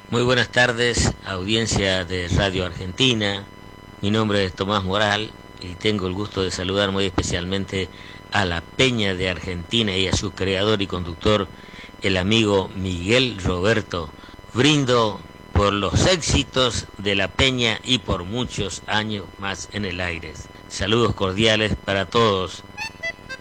Muy buenas tardes, audiencia de Radio Argentina. Mi nombre es Tomás Moral y tengo el gusto de saludar muy especialmente a la Peña de Argentina y a su creador y conductor, el amigo Miguel Roberto. Brindo por los éxitos de la Peña y por muchos años más en el aire. Saludos cordiales para todos.